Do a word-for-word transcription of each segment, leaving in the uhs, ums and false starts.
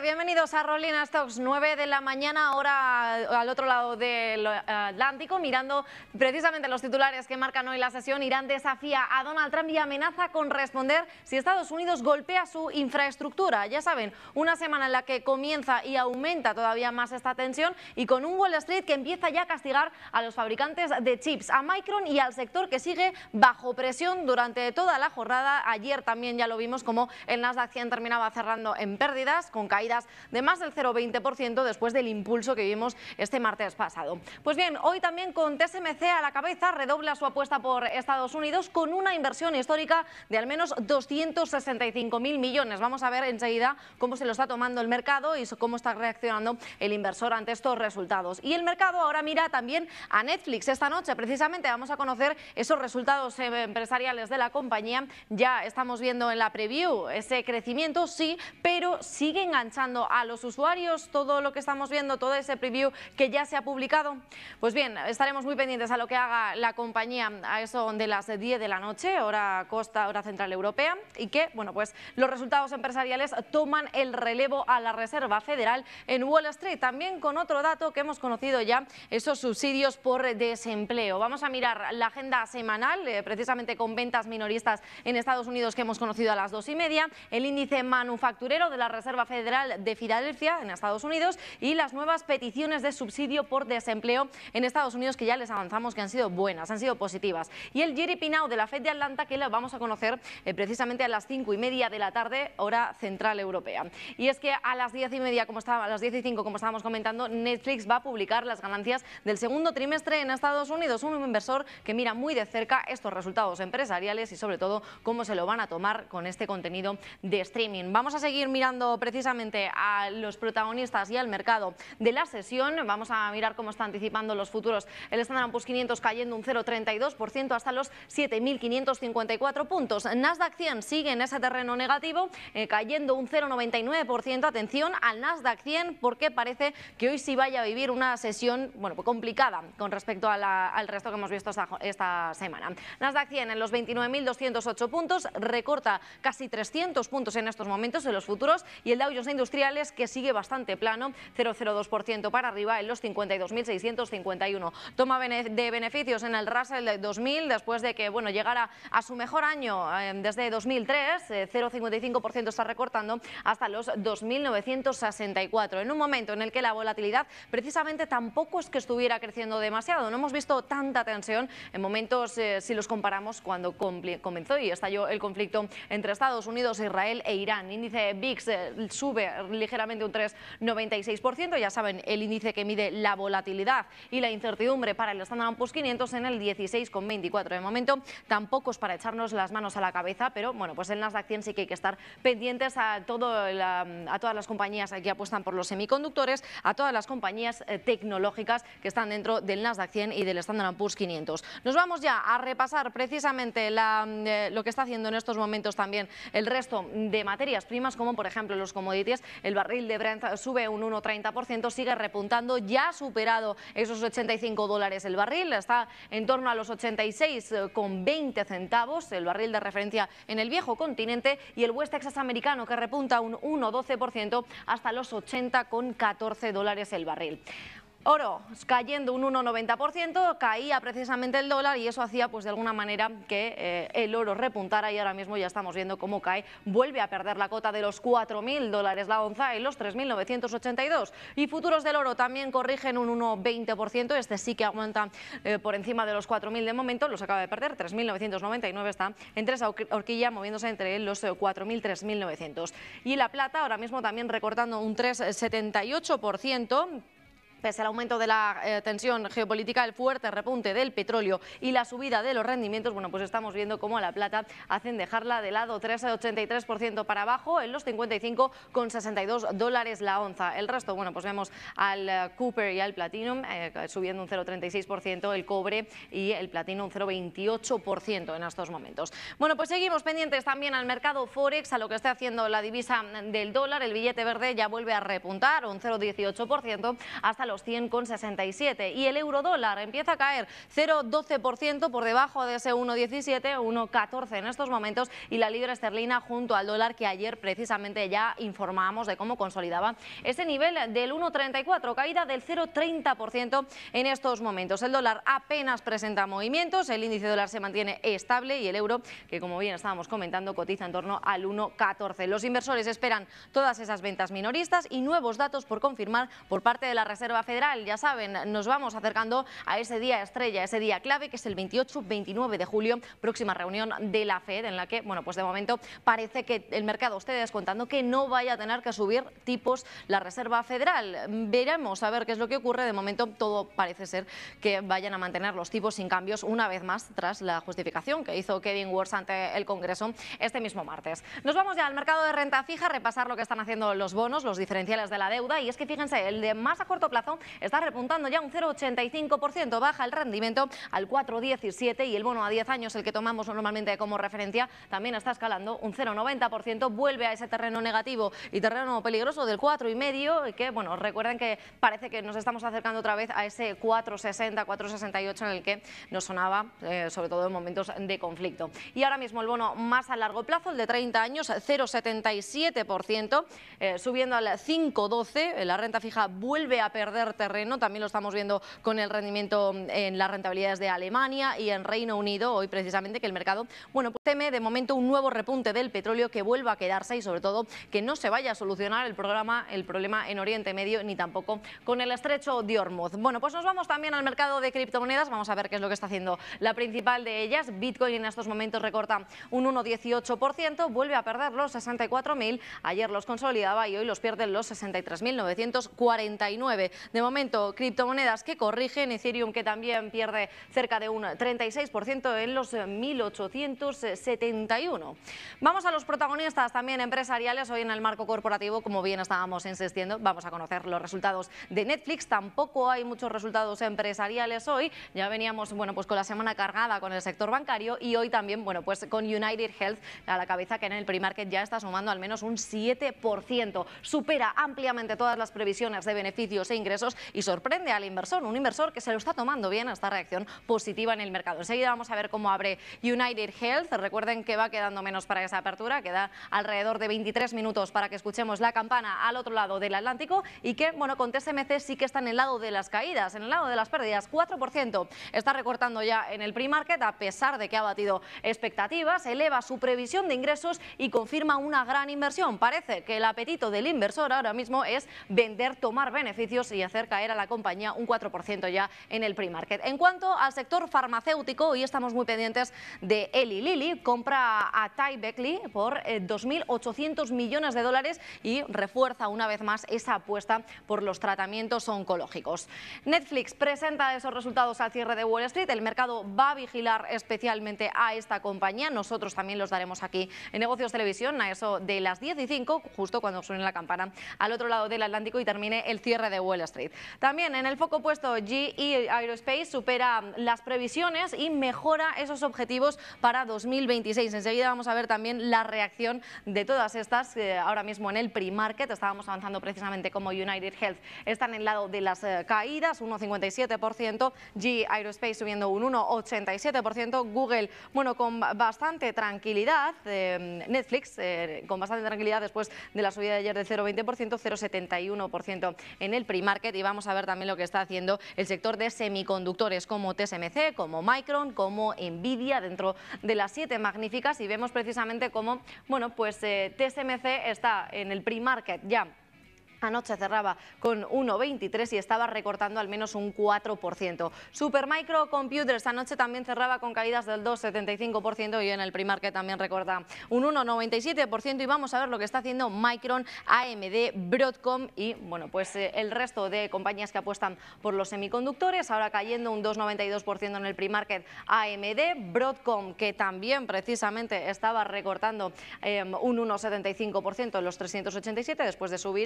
tarde, bienvenidos a Rolling Stocks, nueve de la mañana, ahora al otro lado del Atlántico, mirando precisamente los titulares que marcan hoy la sesión. Irán desafía a Donald Trump y amenaza con responder si Estados Unidos golpea su infraestructura. Ya saben, una semana en la que comienza y aumenta todavía más esta tensión, y con un Wall Street que empieza ya a castigar a los fabricantes de chips, a Micron y al sector que sigue bajo presión durante toda la jornada. Ayer también ya lo vimos como el Nasdaq cien terminaba cerrando en pérdidas, con caídas de más del cero coma veinte por ciento después del impulso que vimos este martes pasado. Pues bien, hoy también con T S M C a la cabeza, redobla su apuesta por Estados Unidos con una inversión histórica de al menos doscientos sesenta y cinco mil millones. Vamos a ver enseguida cómo se lo está tomando el mercado y cómo está reaccionando el inversor ante estos resultados. Y el mercado ahora mira también a Netflix. Esta noche precisamente vamos a conocer esos resultados empresariales de la compañía. Ya estamos viendo en la preview ese crecimiento, sí, pero sigue enganchando a los usuarios todo lo que estamos viendo, todo ese preview que ya se ha publicado. Pues bien, estaremos muy pendientes a lo que haga la compañía a eso de las diez de la noche, hora costa, hora central europea, y que, bueno, pues los resultados empresariales toman el relevo a la Reserva Federal en Wall Street. También con otro dato que hemos conocido ya, esos subsidios por desempleo. Vamos a mirar la agenda semanal, eh, precisamente con ventas minoristas en Estados Unidos que hemos conocido a las dos y media, el índice manufacturero de la Reserva Federal de Filadelfia en Estados Unidos y las nuevas peticiones de subsidio por desempleo en Estados Unidos, que ya les avanzamos que han sido buenas, han sido positivas. Y el G D P Now de la Fed de Atlanta, que lo vamos a conocer eh, precisamente a las cinco y media de la tarde, hora central europea. Y es que a las diez y media, como estaba, a las diez y cinco, como estábamos comentando, Netflix va a publicar las ganancias del segundo trimestre en Estados Unidos. Un inversor que mira muy de cerca estos resultados empresariales y sobre todo cómo se lo van a tomar con este contenido de streaming. Vamos a seguir mirando precisamente a los protagonistas y al mercado de la sesión. Vamos a mirar cómo está anticipando los futuros. El Standard and Poor's quinientos cayendo un cero coma treinta y dos por ciento hasta los siete mil quinientos cincuenta y cuatro puntos. Nasdaq cien sigue en ese terreno negativo, eh, cayendo un cero coma noventa y nueve por ciento. Atención al Nasdaq cien, porque parece que hoy sí vaya a vivir una sesión, bueno, pues complicada con respecto a la, al resto que hemos visto esta, esta semana. Nasdaq cien en los veintinueve mil doscientos ocho puntos, recorta casi trescientos puntos en estos momentos en los futuros, y el Dow Jones Industriales, que sigue bastante plano, cero coma cero dos por ciento para arriba en los cincuenta y dos mil seiscientos cincuenta y uno. Toma de beneficios en el Russell dos mil después de que, bueno, llegara a su mejor año eh, desde dos mil tres, eh, cero coma cincuenta y cinco por ciento está recortando hasta los dos mil novecientos sesenta y cuatro, en un momento en el que la volatilidad precisamente tampoco es que estuviera creciendo demasiado. No hemos visto tanta tensión en momentos, eh, si los comparamos cuando comenzó y estalló el conflicto entre Estados Unidos, Israel e Irán. Índice V I X eh, sube ligeramente un tres coma noventa y seis por ciento, ya saben, el índice que mide la volatilidad y la incertidumbre para el Standard and Poor's quinientos en el dieciséis coma veinticuatro. De momento tampoco es para echarnos las manos a la cabeza, pero bueno, pues el Nasdaq cien sí que hay que estar pendientes a, todo la, a todas las compañías que apuestan por los semiconductores, a todas las compañías eh, tecnológicas que están dentro del Nasdaq cien y del Standard and Poor's quinientos. Nos vamos ya a repasar precisamente la, eh, lo que está haciendo en estos momentos también el resto de materias primas, como por ejemplo los commodities. El barril de Brent sube un uno coma treinta por ciento, sigue repuntando, ya ha superado esos ochenta y cinco dólares el barril, está en torno a los ochenta y seis coma veinte centavos el barril de referencia en el viejo continente, y el West Texas americano, que repunta un uno coma doce por ciento hasta los ochenta coma catorce dólares el barril. Oro cayendo un uno coma noventa por ciento, caía precisamente el dólar y eso hacía pues de alguna manera que eh, el oro repuntara, y ahora mismo ya estamos viendo cómo cae, vuelve a perder la cota de los cuatro mil dólares la onza en los tres mil novecientos ochenta y dos. Y futuros del oro también corrigen un uno coma veinte por ciento, este sí que aguanta eh, por encima de los cuatro mil de momento, los acaba de perder, tres mil novecientos noventa y nueve está entre esa horquilla, moviéndose entre los cuatro mil y tres mil novecientos. Y la plata ahora mismo también recortando un tres coma setenta y ocho por ciento. Pese al aumento de la eh, tensión geopolítica, el fuerte repunte del petróleo y la subida de los rendimientos, bueno, pues estamos viendo cómo a la plata hacen dejarla de lado, tres coma ochenta y tres por ciento para abajo en los cincuenta y cinco coma sesenta y dos dólares la onza. El resto, bueno, pues vemos al uh, Cooper y al Platinum eh, subiendo un cero coma treinta y seis por ciento, el cobre y el platino un cero coma veintiocho por ciento en estos momentos. Bueno, pues seguimos pendientes también al mercado Forex, a lo que está haciendo la divisa del dólar. El billete verde ya vuelve a repuntar un cero coma dieciocho por ciento hasta los los cien coma sesenta y siete. Y el euro dólar empieza a caer cero coma doce por ciento por debajo de ese uno coma diecisiete, uno coma catorce en estos momentos, y la libra esterlina junto al dólar, que ayer precisamente ya informábamos de cómo consolidaba ese nivel del uno coma treinta y cuatro, caída del cero coma treinta por ciento en estos momentos. El dólar apenas presenta movimientos, el índice dólar se mantiene estable y el euro, que como bien estábamos comentando, cotiza en torno al uno coma catorce. Los inversores esperan todas esas ventas minoristas y nuevos datos por confirmar por parte de la Reserva Federal. Ya saben, nos vamos acercando a ese día estrella, ese día clave, que es el veintiocho veintinueve de julio, próxima reunión de la Fed, en la que, bueno, pues de momento parece que el mercado esté descontando que no vaya a tener que subir tipos la Reserva Federal. Veremos a ver qué es lo que ocurre. De momento todo parece ser que vayan a mantener los tipos sin cambios una vez más, tras la justificación que hizo Kevin Warsh ante el Congreso este mismo martes. Nos vamos ya al mercado de renta fija, repasar lo que están haciendo los bonos, los diferenciales de la deuda, y es que fíjense, el de más a corto plazo está repuntando ya un cero coma ochenta y cinco por ciento, baja el rendimiento al cuatro coma diecisiete, y el bono a diez años, el que tomamos normalmente como referencia, también está escalando un cero coma noventa por ciento, vuelve a ese terreno negativo y terreno peligroso del cuatro coma cinco, y que, bueno, recuerden que parece que nos estamos acercando otra vez a ese cuatro coma sesenta, cuatro coma sesenta y ocho en el que nos sonaba, eh, sobre todo en momentos de conflicto. Y ahora mismo el bono más a largo plazo, el de treinta años, cero coma setenta y siete por ciento, eh, subiendo al cinco coma doce. La renta fija vuelve a perder terreno, también lo estamos viendo con el rendimiento en las rentabilidades de Alemania y en Reino Unido, hoy precisamente, que el mercado, bueno, pues teme de momento un nuevo repunte del petróleo que vuelva a quedarse, y sobre todo que no se vaya a solucionar el programa, el problema en Oriente Medio, ni tampoco con el estrecho de Hormuz. Bueno, pues nos vamos también al mercado de criptomonedas, vamos a ver qué es lo que está haciendo la principal de ellas. Bitcoin en estos momentos recorta un uno coma dieciocho por ciento, vuelve a perder los sesenta y cuatro mil, ayer los consolidaba y hoy los pierde los sesenta y tres mil novecientos cuarenta y nueve. De momento, criptomonedas que corrigen, Ethereum, que también pierde cerca de un treinta y seis por ciento en los mil ochocientos setenta y uno. Vamos a los protagonistas también empresariales hoy en el marco corporativo, como bien estábamos insistiendo. Vamos a conocer los resultados de Netflix. Tampoco hay muchos resultados empresariales hoy. Ya veníamos, bueno, pues con la semana cargada con el sector bancario, y hoy también, bueno, pues con United Health a la cabeza, que en el pre-market ya está sumando al menos un siete por ciento. Supera ampliamente todas las previsiones de beneficios e ingresos y sorprende al inversor, un inversor que se lo está tomando bien a esta reacción positiva en el mercado. Enseguida vamos a ver cómo abre United Health. Recuerden que va quedando menos para esa apertura, queda alrededor de veintitrés minutos para que escuchemos la campana al otro lado del Atlántico, y que, bueno, con T S M C sí que está en el lado de las caídas, en el lado de las pérdidas, cuatro por ciento. Está recortando ya en el pre-market, a pesar de que ha batido expectativas, eleva su previsión de ingresos y confirma una gran inversión. Parece que el apetito del inversor ahora mismo es vender, tomar beneficios y hacer caer a la compañía un cuatro por ciento ya en el pre-market. En cuanto al sector farmacéutico, hoy estamos muy pendientes de Eli Lilly, compra a Ty Beckley por eh, dos mil ochocientos millones de dólares y refuerza una vez más esa apuesta por los tratamientos oncológicos. Netflix presenta esos resultados al cierre de Wall Street. El mercado va a vigilar especialmente a esta compañía. Nosotros también los daremos aquí en Negocios Televisión a eso de las diez y cinco, justo cuando suene la campana al otro lado del Atlántico y termine el cierre de Wall Street. También en el foco puesto, G E Aerospace supera las previsiones y mejora esos objetivos para dos mil veintiséis. Enseguida vamos a ver también la reacción de todas estas, eh, ahora mismo en el pre-market. Estábamos avanzando precisamente como United Health está en el lado de las eh, caídas, uno coma cincuenta y siete por ciento, G E Aerospace subiendo un uno coma ochenta y siete por ciento, Google, bueno, con bastante tranquilidad, eh, Netflix eh, con bastante tranquilidad después de la subida de ayer del cero coma veinte por ciento, cero coma setenta y uno por ciento en el pre-market. Y vamos a ver también lo que está haciendo el sector de semiconductores, como T S M C, como Micron, como Nvidia, dentro de las siete magníficas, y vemos precisamente cómo, bueno, pues eh, T S M C está en el pre-market ya. Anoche cerraba con uno coma veintitrés y estaba recortando al menos un cuatro por ciento. Supermicro Computers anoche también cerraba con caídas del dos coma setenta y cinco por ciento y en el pre-market también recorta un uno coma noventa y siete por ciento. Y vamos a ver lo que está haciendo Micron, A M D, Broadcom y, bueno, pues eh, el resto de compañías que apuestan por los semiconductores. Ahora cayendo un dos coma noventa y dos por ciento en el pre-market A M D, Broadcom, que también precisamente estaba recortando eh, un uno coma setenta y cinco por ciento en los trescientos ochenta y siete después de subir anoche.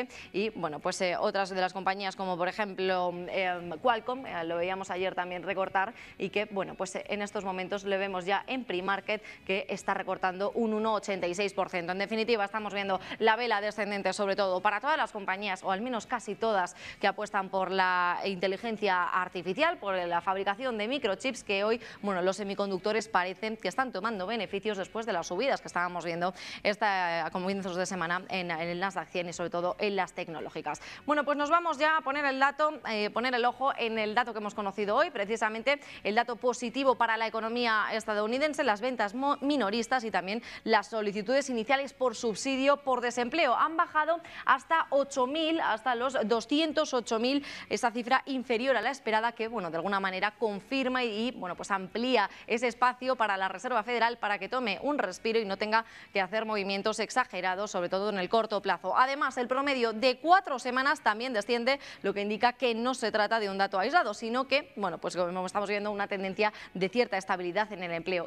y bueno, pues eh, otras de las compañías como por ejemplo eh, Qualcomm, eh, lo veíamos ayer también recortar y que bueno, pues eh, en estos momentos le vemos ya en pre-market que está recortando un uno coma ochenta y seis por ciento. En definitiva, estamos viendo la vela descendente sobre todo para todas las compañías, o al menos casi todas, que apuestan por la inteligencia artificial, por la fabricación de microchips, que hoy, bueno, los semiconductores parecen que están tomando beneficios después de las subidas que estábamos viendo esta, a comienzos de semana en, en el Nasdaq cien y sobre todo en las tecnológicas. Bueno, pues nos vamos ya a poner el dato, eh, poner el ojo en el dato que hemos conocido hoy, precisamente el dato positivo para la economía estadounidense, las ventas minoristas y también las solicitudes iniciales por subsidio por desempleo. Han bajado hasta ocho mil, hasta los doscientos ocho mil, esa cifra inferior a la esperada que, bueno, de alguna manera confirma y, bueno, pues amplía ese espacio para la Reserva Federal para que tome un respiro y no tenga que hacer movimientos exagerados, sobre todo en el corto plazo. Además, el promedio de cuatro semanas también desciende, lo que indica que no se trata de un dato aislado, sino que, bueno, pues como estamos viendo, una tendencia de cierta estabilidad en el empleo.